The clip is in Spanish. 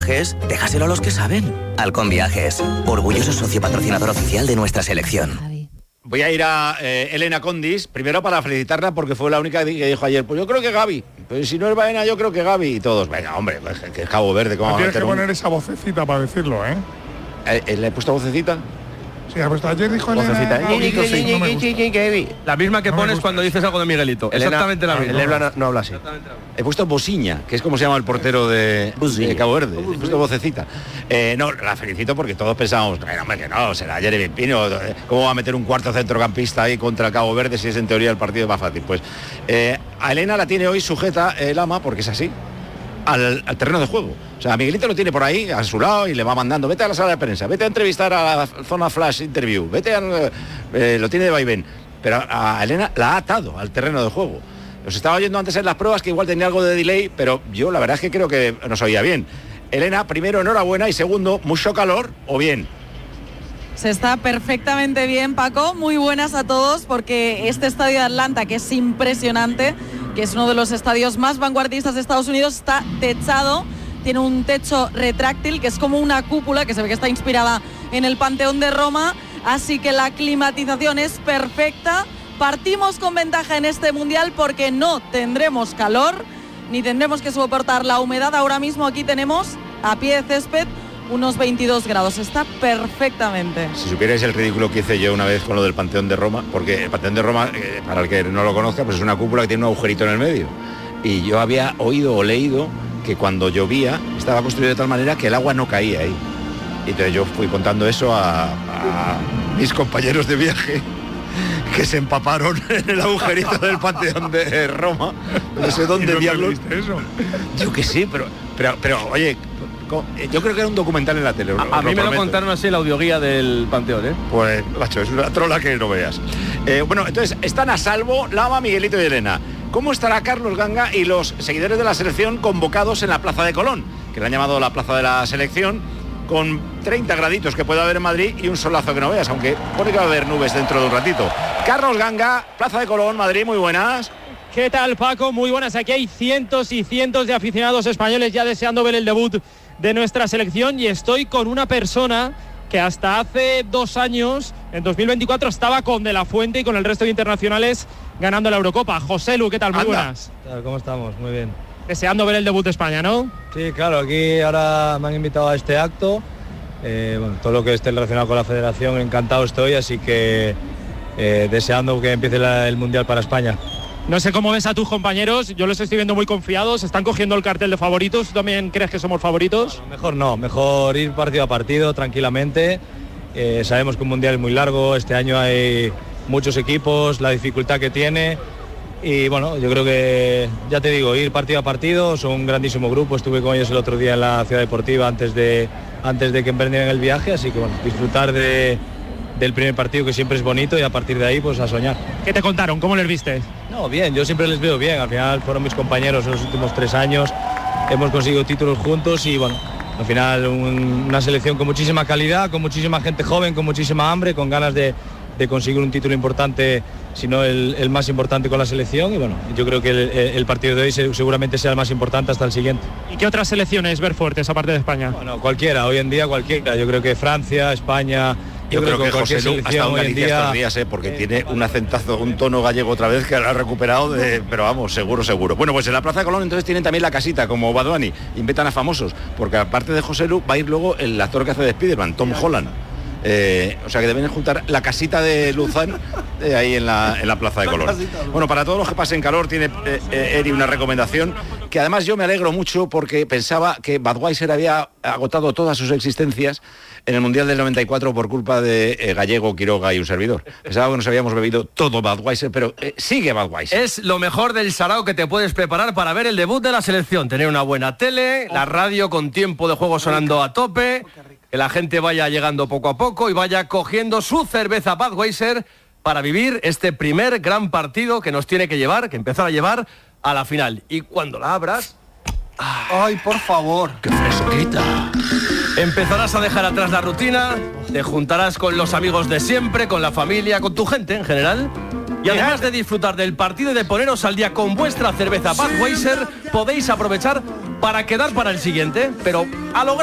Déjaselo a los que saben. Halcón Viajes, orgulloso socio patrocinador oficial de nuestra selección. Voy a ir a Elena Condis, primero para felicitarla porque fue la única que dijo ayer, pues yo creo que Gaby, pues si no es Baena yo creo que Gaby, y todos, venga hombre, pues, que es Cabo Verde, ¿cómo tienes que poner esa vocecita para decirlo, ¿eh? ¿Le he puesto vocecita? Sí, pues ayer dijo vocecita. La misma que pones cuando dices algo de Miguelito. Exactamente la misma. Elena no habla así. He puesto bociña, que es como se llama el portero de Cabo Verde. He puesto vocecita. No, la felicito porque todos pensamos, hombre, que no, será Jeremy Pino. ¿Cómo va a meter un cuarto centrocampista ahí contra Cabo Verde si es en teoría el partido más fácil? Pues a Elena la tiene hoy sujeta el ama, porque es así, al terreno de juego. O sea, Miguelito lo tiene por ahí, a su lado, y le va mandando, vete a la sala de prensa, vete a entrevistar a la zona flash interview, vete a... lo tiene de vaivén. Pero a Elena la ha atado al terreno de juego. Os estaba oyendo antes en las pruebas que igual tenía algo de delay, pero yo la verdad es que creo que nos oía bien. Elena, primero, enhorabuena, y segundo, mucho calor, o bien. Se está perfectamente bien, Paco. Muy buenas a todos, porque este estadio de Atlanta, que es impresionante, que es uno de los estadios más vanguardistas de Estados Unidos, está techado. Tiene un techo retráctil, que es como una cúpula, que se ve que está inspirada en el Panteón de Roma, así que la climatización es perfecta. Partimos con ventaja en este Mundial porque no tendremos calor, ni tendremos que soportar la humedad. Ahora mismo aquí tenemos, a pie de césped, unos 22 grados, está perfectamente. Si supierais el ridículo que hice yo una vez con lo del Panteón de Roma, porque el Panteón de Roma, para el que no lo conozca, pues es una cúpula que tiene un agujerito en el medio. Y yo había oído o leído que cuando llovía estaba construido de tal manera que el agua no caía ahí. Y entonces yo fui contando eso a mis compañeros de viaje, que se empaparon en el agujerito del Panteón de Roma. No sé dónde diablos. Eso? Yo que sí, pero oye, yo creo que era un documental en la tele. A mí me lo contaron así, la audioguía del Panteón, ¿eh? Pues, macho, es una trola que no veas. Bueno, entonces, están a salvo Lama, Miguelito y Elena. ¿Cómo estará Carlos Ganga y los seguidores de la selección convocados en la Plaza de Colón, que le han llamado la Plaza de la Selección, con 30 graditos que puede haber en Madrid y un solazo que no veas, aunque pone que va a haber nubes dentro de un ratito? Carlos Ganga, Plaza de Colón, Madrid, muy buenas. ¿Qué tal, Paco? Muy buenas. Aquí hay cientos y cientos de aficionados españoles ya deseando ver el debut de nuestra selección, y estoy con una persona que hasta hace 2 años, en 2024, estaba con De La Fuente y con el resto de internacionales ganando la Eurocopa. José Lu, ¿qué tal? Muy buenas. ¿Cómo estamos? Muy bien. Deseando ver el debut de España, ¿no? Sí, claro, aquí ahora me han invitado a este acto. Bueno, todo lo que esté relacionado con la federación, encantado estoy, así que deseando que empiece el Mundial para España. No sé cómo ves a tus compañeros, yo los estoy viendo muy confiados, están cogiendo el cartel de favoritos. ¿Tú también crees que somos favoritos? Bueno, mejor no, mejor ir partido a partido, tranquilamente. Sabemos que un Mundial es muy largo, este año hay muchos equipos, la dificultad que tiene. Y bueno, yo creo que, ya te digo, ir partido a partido, son un grandísimo grupo, estuve con ellos el otro día en la Ciudad Deportiva antes de que emprendieran el viaje, así que bueno, disfrutar del primer partido, que siempre es bonito, y a partir de ahí pues a soñar. ¿Qué te contaron? ¿Cómo les viste? No, bien, yo siempre les veo bien, al final fueron mis compañeros en los últimos 3 años, hemos conseguido títulos juntos y bueno, al final una selección con muchísima calidad, con muchísima gente joven, con muchísima hambre, con ganas de conseguir un título importante, si no el más importante con la selección, y bueno, yo creo que el partido de hoy seguramente sea el más importante hasta el siguiente. ¿Y qué otras selecciones ver fuertes aparte de España? Bueno, cualquiera, hoy en día cualquiera, yo creo que Francia, España. Yo creo que José Lu ha estado en Galicia estos días, porque tiene un acentazo, un tono gallego otra vez que lo ha recuperado, pero vamos, seguro. Bueno, pues en la Plaza de Colón entonces tienen también la casita, como Badoani, invitan a famosos, porque aparte de José Lu va a ir luego el actor que hace de Spiderman, Tom Holland. O sea que deben juntar la casita de Luzán ahí en la Plaza de Colón. Bueno, para todos los que pasen calor, tiene Eri una recomendación, que además yo me alegro mucho porque pensaba que Budweiser había agotado todas sus existencias en el Mundial del 94 por culpa de Gallego, Quiroga y un servidor. Pensaba que nos habíamos bebido todo Budweiser, pero sigue Budweiser. Es lo mejor del sarao que te puedes preparar para ver el debut de la selección. Tener una buena tele, la radio con tiempo de juego sonando a tope, que la gente vaya llegando poco a poco y vaya cogiendo su cerveza Budweiser para vivir este primer gran partido que nos tiene que empezar a llevar a la final. Y cuando la abras... ¡Ay, por favor! ¡Qué fresquita! Empezarás a dejar atrás la rutina, te juntarás con los amigos de siempre, con la familia, con tu gente en general. Y además de disfrutar del partido y de poneros al día con vuestra cerveza Budweiser, podéis aprovechar para quedar para el siguiente, pero a lograr